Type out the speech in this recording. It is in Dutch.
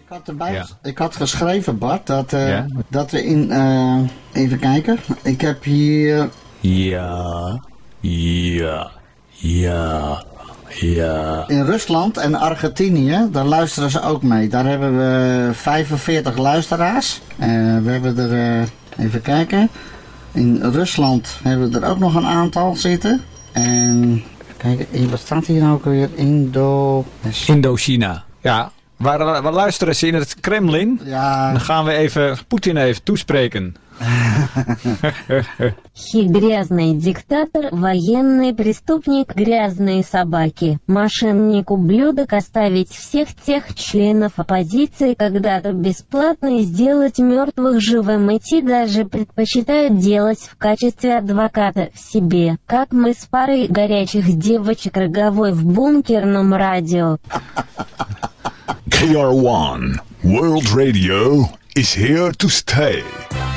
Ik had geschreven, Bart, dat we in... even kijken. Ik heb hier... Ja. In Rusland en Argentinië, daar luisteren ze ook mee. Daar hebben we 45 luisteraars. We hebben er... even kijken. In Rusland hebben we er ook nog een aantal zitten. En... kijk, wat staat hier nou ook weer? Indochina. Ja. Waar luisteren ze in het Kremlin? Ja. Dan gaan we Poetin even toespreken. Грязный диктатор, военный преступник, грязные собаки, мошенник, ублюдок, оставить всех тех членов оппозиции когда-то бесплатно и сделать мертвых живым, идти даже предпочитают делать в качестве адвоката в себе, как мы с парой горячих девочек роговой в бункерном радио. KR1 World Radio is here to stay.